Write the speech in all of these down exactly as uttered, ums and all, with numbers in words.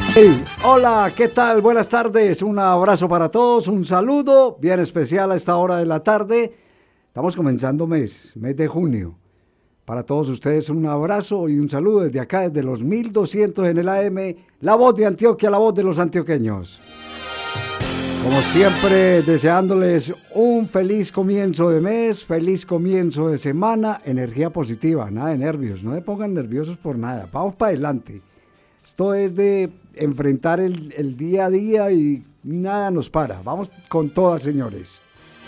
Hey, hola, ¿qué tal? Buenas tardes, un abrazo para todos, un saludo bien especial a esta hora de la tarde. Estamos comenzando mes, mes de junio. Para todos ustedes un abrazo y un saludo desde acá, desde los mil doscientos en el A M, la voz de Antioquia, la voz de los antioqueños. Como siempre, deseándoles un feliz comienzo de mes, feliz comienzo de semana, energía positiva, nada de nervios, no se pongan nerviosos por nada, vamos para adelante. Esto es de enfrentar el, el día a día y nada nos para, vamos con todas, señores.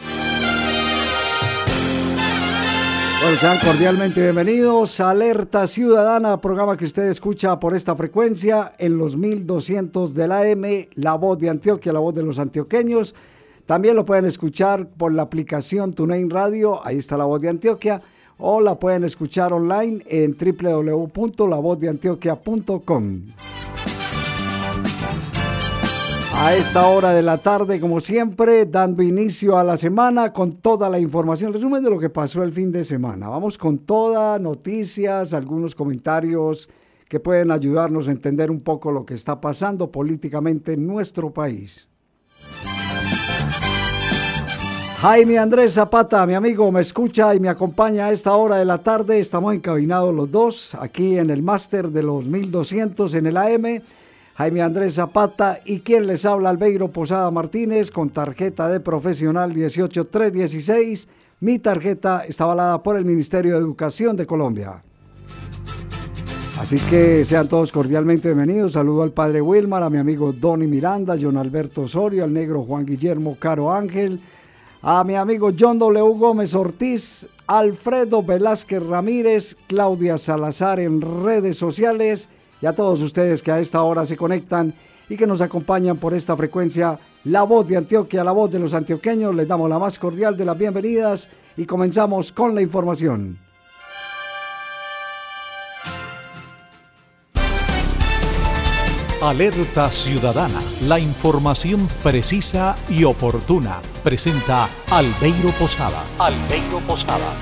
Bueno, sean cordialmente bienvenidos a Alerta Ciudadana, programa que usted escucha por esta frecuencia en los mil doscientos del A M, la voz de Antioquia, la voz de los antioqueños. También lo pueden escuchar por la aplicación TuneIn Radio, ahí está la voz de Antioquia, o la pueden escuchar online en doble u doble u doble u punto la voz de antioquia punto com. A esta hora de la tarde, como siempre, dando inicio a la semana con toda la información, resumen de lo que pasó el fin de semana. Vamos con todas noticias, algunos comentarios que pueden ayudarnos a entender un poco lo que está pasando políticamente en nuestro país. Jaime Andrés Zapata, mi amigo, me escucha y me acompaña a esta hora de la tarde. Estamos encabinados los dos aquí en el máster de los mil doscientos en el A M. Jaime Andrés Zapata y quien les habla, Albeiro Posada Martínez, con tarjeta de profesional dieciocho tres dieciséis. Mi tarjeta está avalada por el Ministerio de Educación de Colombia. Así que sean todos cordialmente bienvenidos. Saludo al padre Wilmar, a mi amigo Donny Miranda, John Alberto Osorio, al negro Juan Guillermo Caro Ángel, a mi amigo John W. Gómez Ortiz, Alfredo Velázquez Ramírez, Claudia Salazar en redes sociales, y a todos ustedes que a esta hora se conectan y que nos acompañan por esta frecuencia, la voz de Antioquia, la voz de los antioqueños. Les damos la más cordial de las bienvenidas y comenzamos con la información. Alerta Ciudadana, la información precisa y oportuna. Presenta Albeiro Posada. Albeiro Posada.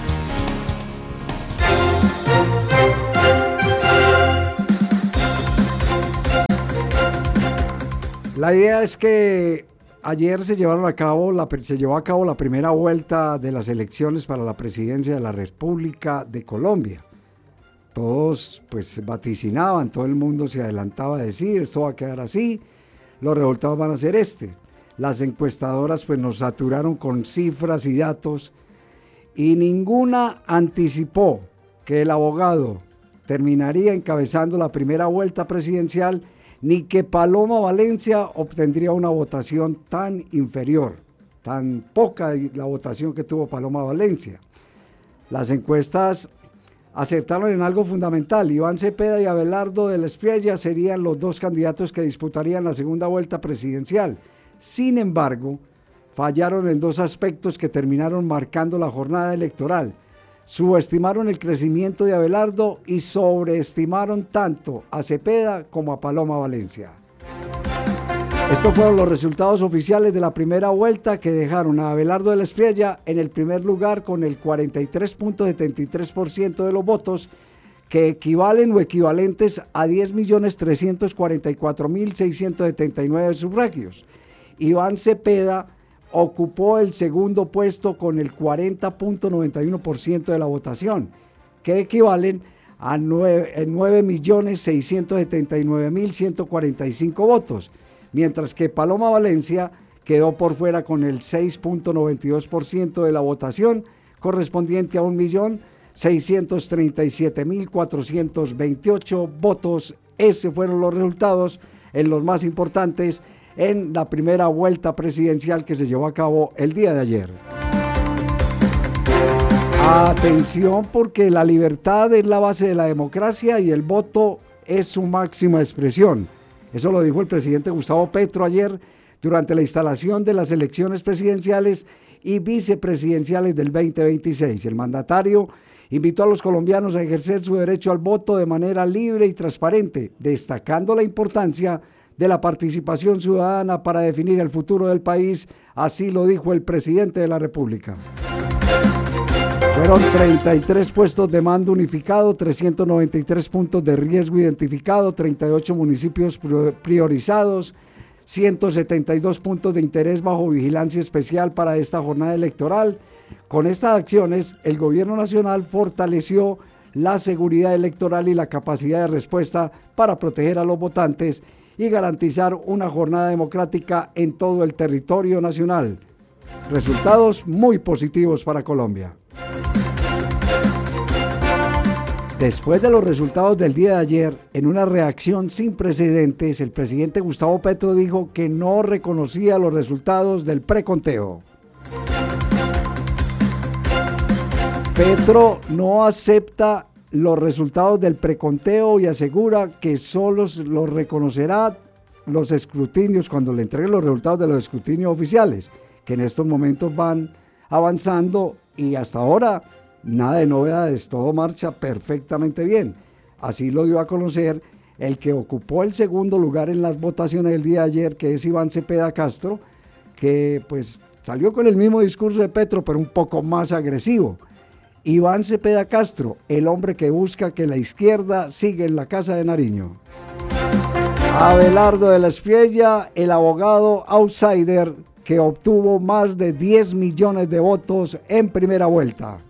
La idea es que ayer se llevaron a cabo la, se llevó a cabo la primera vuelta de las elecciones para la presidencia de la República de Colombia. Todos pues vaticinaban, todo el mundo se adelantaba a decir, esto va a quedar así, los resultados van a ser este. Las encuestadoras pues nos saturaron con cifras y datos y ninguna anticipó que el abogado terminaría encabezando la primera vuelta presidencial, ni que Paloma Valencia obtendría una votación tan inferior, tan poca la votación que tuvo Paloma Valencia. Las encuestas acertaron en algo fundamental. Iván Cepeda y Abelardo del Espriella serían los dos candidatos que disputarían la segunda vuelta presidencial. Sin embargo, fallaron en dos aspectos que terminaron marcando la jornada electoral. Subestimaron el crecimiento de Abelardo y sobreestimaron tanto a Cepeda como a Paloma Valencia. Estos fueron los resultados oficiales de la primera vuelta que dejaron a Abelardo del Espriella en el primer lugar con el cuarenta y tres punto setenta y tres por ciento de los votos, que equivalen o equivalentes a diez millones trescientos cuarenta y cuatro mil seiscientos setenta y nueve sufragios. Iván Cepeda ocupó el segundo puesto con el cuarenta punto noventa y uno por ciento de la votación, que equivalen a nueve millones seiscientos setenta y nueve mil ciento cuarenta y cinco votos, mientras que Paloma Valencia quedó por fuera con el seis punto noventa y dos por ciento de la votación, correspondiente a un millón seiscientos treinta y siete mil cuatrocientos veintiocho votos. Esos fueron los resultados en los más importantes en la primera vuelta presidencial que se llevó a cabo el día de ayer. Atención, porque la libertad es la base de la democracia y el voto es su máxima expresión. Eso lo dijo el presidente Gustavo Petro ayer durante la instalación de las elecciones presidenciales y vicepresidenciales del veinte veintiséis. El mandatario invitó a los colombianos a ejercer su derecho al voto de manera libre y transparente, destacando la importancia de la participación ciudadana para definir el futuro del país. Así lo dijo el presidente de la República. Fueron treinta y tres puestos de mando unificado, trescientos noventa y tres puntos de riesgo identificado, treinta y ocho municipios priorizados, ciento setenta y dos puntos de interés bajo vigilancia especial para esta jornada electoral. Con estas acciones, el gobierno nacional fortaleció la seguridad electoral y la capacidad de respuesta para proteger a los votantes y garantizar una jornada democrática en todo el territorio nacional. Resultados muy positivos para Colombia. Después de los resultados del día de ayer, en una reacción sin precedentes, el presidente Gustavo Petro dijo que no reconocía los resultados del preconteo. Petro no acepta los resultados del preconteo y asegura que solo los reconocerá los escrutinios cuando le entreguen los resultados de los escrutinios oficiales, que en estos momentos van avanzando y hasta ahora nada de novedades, todo marcha perfectamente bien. Así lo dio a conocer el que ocupó el segundo lugar en las votaciones del día de ayer, que es Iván Cepeda Castro, que pues salió con el mismo discurso de Petro, pero un poco más agresivo. Iván Cepeda Castro, el hombre que busca que la izquierda siga en la Casa de Nariño. Abelardo de la Espriella, el abogado outsider que obtuvo más de diez millones de votos en primera vuelta.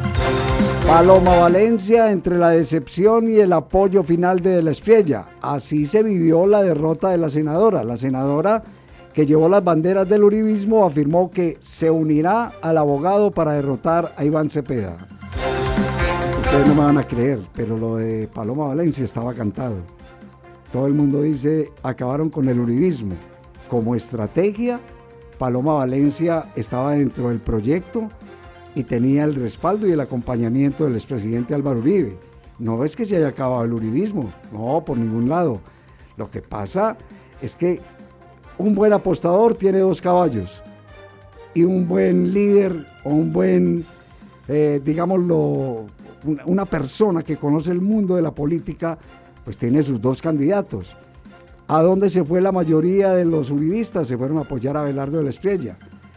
Paloma Valencia entre la decepción y el apoyo final de De la Espriella. Así se vivió la derrota de la senadora. La senadora que llevó las banderas del uribismo afirmó que se unirá al abogado para derrotar a Iván Cepeda. Ustedes no me van a creer, pero lo de Paloma Valencia estaba cantado. Todo el mundo dice, acabaron con el uribismo. Como estrategia, Paloma Valencia estaba dentro del proyecto y tenía el respaldo y el acompañamiento del expresidente Álvaro Uribe. No es que se haya acabado el uribismo, no, por ningún lado. Lo que pasa es que un buen apostador tiene dos caballos y un buen líder o un buen, eh, digámoslo, una persona que conoce el mundo de la política, pues tiene sus dos candidatos. ¿A dónde se fue la mayoría de los uribistas? Se fueron a apoyar a Abelardo de la Espriella.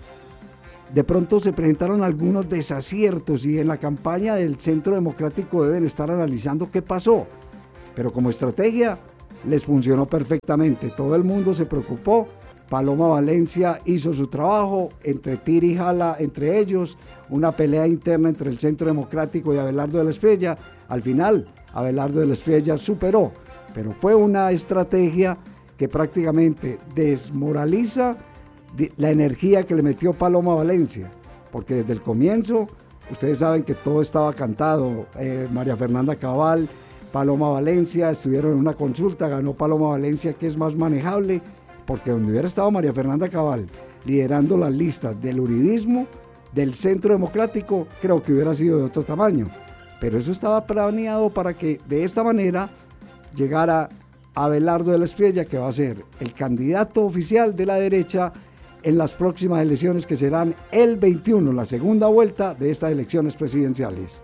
De pronto se presentaron algunos desaciertos y en la campaña del Centro Democrático deben estar analizando qué pasó. Pero como estrategia les funcionó perfectamente. Todo el mundo se preocupó. Paloma Valencia hizo su trabajo, entre tira y jala entre ellos, una pelea interna entre el Centro Democrático y Abelardo de la Espriella. Al final, Abelardo de la Espriella superó, pero fue una estrategia que prácticamente desmoraliza la energía que le metió Paloma Valencia, porque desde el comienzo, ustedes saben que todo estaba cantado, eh, María Fernanda Cabal, Paloma Valencia, estuvieron en una consulta, ganó Paloma Valencia, que es más manejable, porque donde hubiera estado María Fernanda Cabal liderando las listas del uribismo, del Centro Democrático, creo que hubiera sido de otro tamaño, pero eso estaba planeado para que de esta manera llegara Abelardo de la Espriella, que va a ser el candidato oficial de la derecha en las próximas elecciones que serán el veintiuno, la segunda vuelta de estas elecciones presidenciales.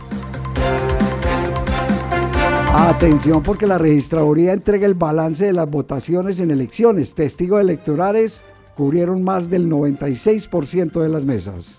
Atención, porque la registraduría entrega el balance de las votaciones en elecciones. Testigos electorales cubrieron más del noventa y seis por ciento de las mesas.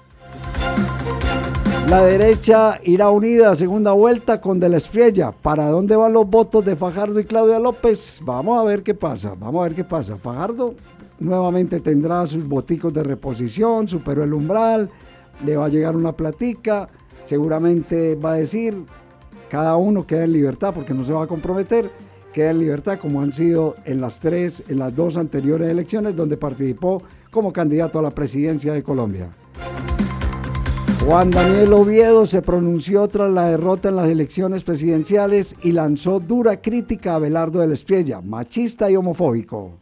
La derecha irá unida a segunda vuelta con De la Espriella. ¿Para dónde van los votos de Fajardo y Claudia López? Vamos a ver qué pasa, vamos a ver qué pasa. Fajardo nuevamente tendrá sus boticos de reposición, superó el umbral, le va a llegar una platica, seguramente va a decir, cada uno queda en libertad porque no se va a comprometer, queda en libertad como han sido en las tres, en las dos anteriores elecciones donde participó como candidato a la presidencia de Colombia. Juan Daniel Oviedo se pronunció tras la derrota en las elecciones presidenciales y lanzó dura crítica a Abelardo de la Espriella, machista y homofóbico.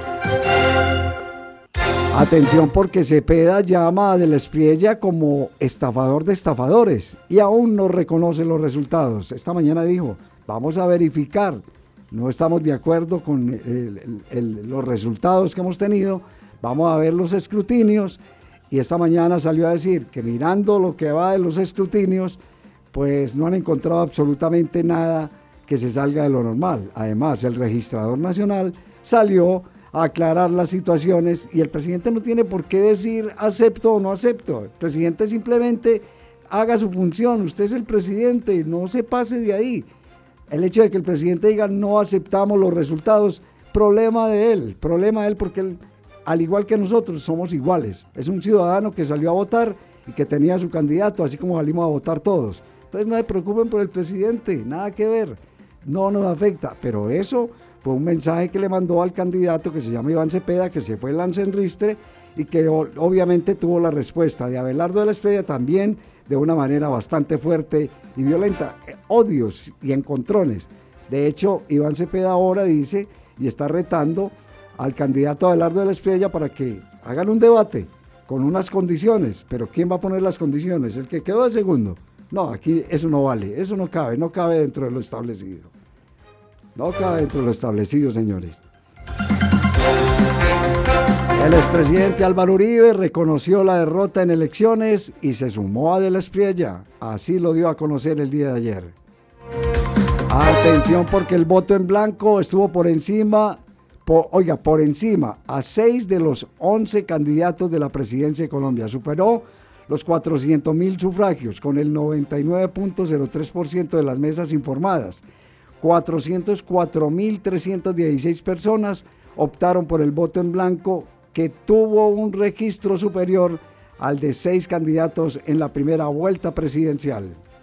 Atención, porque Cepeda llama a De la Espriella como estafador de estafadores y aún no reconoce los resultados. Esta mañana dijo, vamos a verificar, no estamos de acuerdo con el, el, el, los resultados que hemos tenido, vamos a ver los escrutinios, y esta mañana salió a decir que mirando lo que va de los escrutinios, pues no han encontrado absolutamente nada que se salga de lo normal. Además, el registrador nacional salió a aclarar las situaciones y el presidente no tiene por qué decir acepto o no acepto. El presidente simplemente haga su función, usted es el presidente, no se pase de ahí. El hecho de que el presidente diga no aceptamos los resultados, problema de él, problema de él porque él, al igual que nosotros, somos iguales. Es un ciudadano que salió a votar y que tenía su candidato, así como salimos a votar todos. Entonces no se preocupen por el presidente, nada que ver, no nos afecta. Pero eso fue un mensaje que le mandó al candidato que se llama Iván Cepeda, que se fue en Lancenristre y que obviamente tuvo la respuesta de Abelardo de la Espriella también de una manera bastante fuerte y violenta, odios y encontrones. De hecho, Iván Cepeda ahora dice y está retando al candidato Abelardo de la Espriella para que hagan un debate con unas condiciones, pero ¿quién va a poner las condiciones? ¿El que quedó de segundo? No, aquí eso no vale, eso no cabe, no cabe dentro de lo establecido. No cabe dentro de lo establecido, señores. El expresidente Álvaro Uribe reconoció la derrota en elecciones y se sumó a de la Espriella. Así lo dio a conocer el día de ayer. Atención porque el voto en blanco estuvo por encima, por, oiga, por encima a seis de los once candidatos de la presidencia de Colombia. Superó los cuatrocientos mil sufragios con el noventa y nueve punto cero tres por ciento de las mesas informadas. cuatrocientos cuatro mil trescientas dieciséis personas optaron por el voto en blanco, que tuvo un registro superior al de seis candidatos en la primera vuelta presidencial.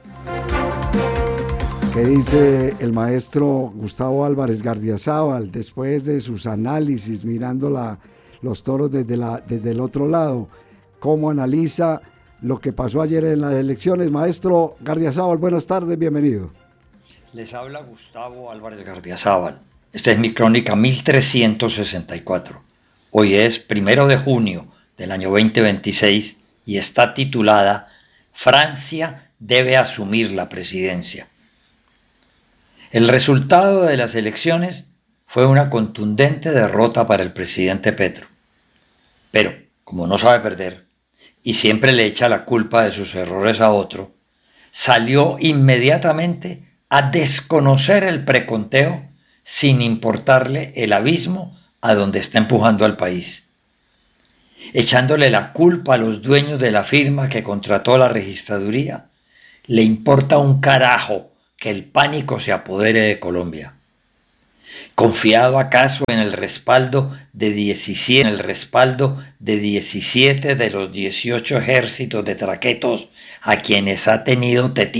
¿Qué dice el maestro Gustavo Álvarez Gardiazabal después de sus análisis mirando la, los toros desde, la, desde el otro lado? ¿Cómo analiza lo que pasó ayer en las elecciones? Maestro Gardiazabal, buenas tardes, bienvenido. Les habla Gustavo Álvarez Gardiazabal. Esta es mi crónica mil trescientos sesenta y cuatro. Hoy es primero de junio del año veinte veintiséis y está titulada Francia debe asumir la presidencia. El resultado de las elecciones fue una contundente derrota para el presidente Petro. Pero, como no sabe perder y siempre le echa la culpa de sus errores a otro, salió inmediatamente a desconocer el preconteo sin importarle el abismo a donde está empujando al país, echándole la culpa a los dueños de la firma que contrató la registraduría. Le importa un carajo que el pánico se apodere de Colombia. ¿Confiado acaso en el respaldo de diecisiete, en el respaldo de diecisiete de los dieciocho ejércitos de traquetos a quienes ha tenido Tetín